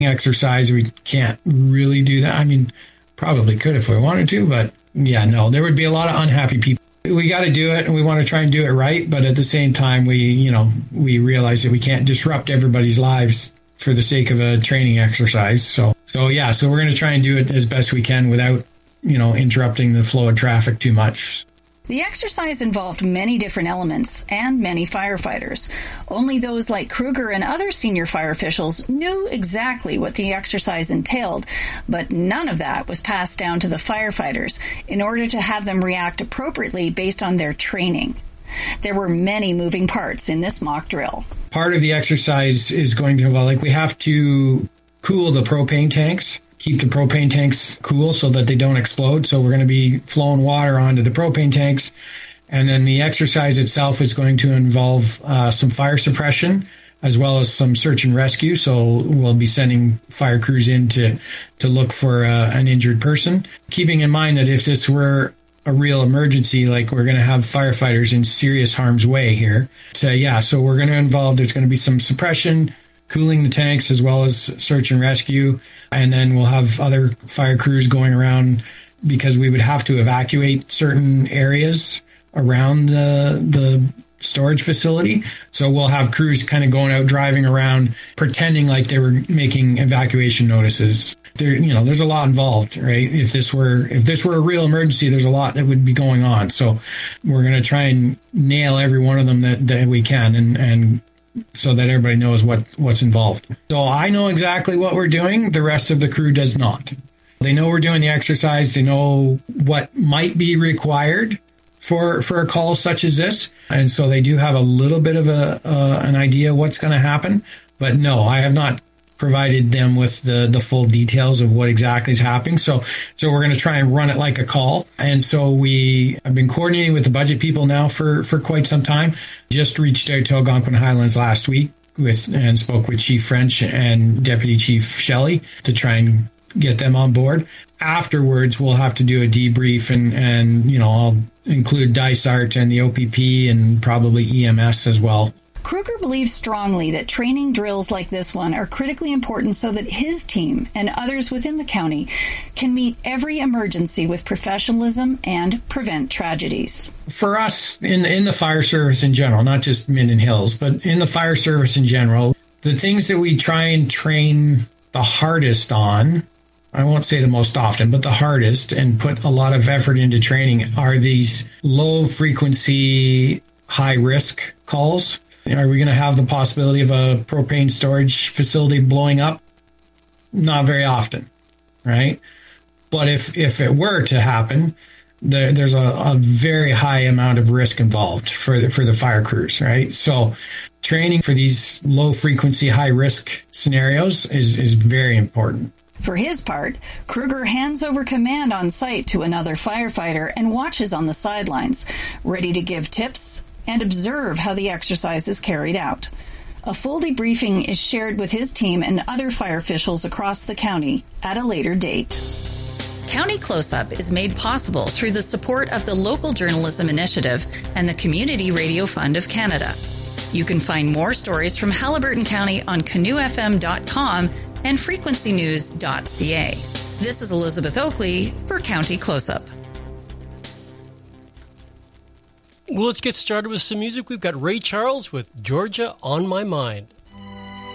exercise. We can't really do that. I mean, probably could if we wanted to, but yeah, no, there would be a lot of unhappy people. We got to do it, and we want to try and do it right. But at the same time, we realize that we can't disrupt everybody's lives for the sake of a training exercise. So we're going to try and do it as best we can without, interrupting the flow of traffic too much. The exercise involved many different elements and many firefighters. Only those like Kruger and other senior fire officials knew exactly what the exercise entailed, but none of that was passed down to the firefighters in order to have them react appropriately based on their training. There were many moving parts in this mock drill. Part of the exercise is going to involve, we have to cool the propane tanks. Keep the propane tanks cool so that they don't explode. So we're going to be flowing water onto the propane tanks. And then the exercise itself is going to involve some fire suppression as well as some search and rescue. So we'll be sending fire crews in to look for an injured person. Keeping in mind that if this were a real emergency, like we're going to have firefighters in serious harm's way here. So we're going to involve, there's going to be some suppression, cooling the tanks as well as search and rescue. And then we'll have other fire crews going around because we would have to evacuate certain areas around the storage facility. So we'll have crews kind of going out, driving around, pretending like they were making evacuation notices. There's a lot involved, right? If this were a real emergency, there's a lot that would be going on. So we're going to try and nail every one of them that we can and so that everybody knows what's involved. So I know exactly what we're doing. The rest of the crew does not. They know we're doing the exercise. They know what might be required for a call such as this. And so they do have a little bit of an idea what's going to happen. But no, I have not provided them with the full details of what exactly is happening. So we're going to try and run it like a call. And so I've been coordinating with the budget people now for quite some time. Just reached out to Algonquin Highlands last week and spoke with Chief French and Deputy Chief Shelley to try and get them on board. Afterwards, we'll have to do a debrief and I'll include DISART and the OPP and probably EMS as well. Kruger believes strongly that training drills like this one are critically important so that his team and others within the county can meet every emergency with professionalism and prevent tragedies. For us in the fire service in general, not just Minden Hills, but in the fire service in general, the things that we try and train the hardest on, I won't say the most often, but the hardest, and put a lot of effort into training, are these low frequency, high risk calls. Are we going to have the possibility of a propane storage facility blowing up? Not very often, right? But if it were to happen, there's a very high amount of risk involved for the fire crews, right? So training for these low frequency, high risk scenarios is very important. For his part, Kruger hands over command on site to another firefighter and watches on the sidelines, ready to give tips and observe how the exercise is carried out. A full debriefing is shared with his team and other fire officials across the county at a later date. County Close-Up is made possible through the support of the Local Journalism Initiative and the Community Radio Fund of Canada. You can find more stories from Haliburton County on canoefm.com and frequencynews.ca. This is Elizabeth Oakley for County Close-Up. Well, let's get started with some music. We've got Ray Charles with Georgia on My Mind.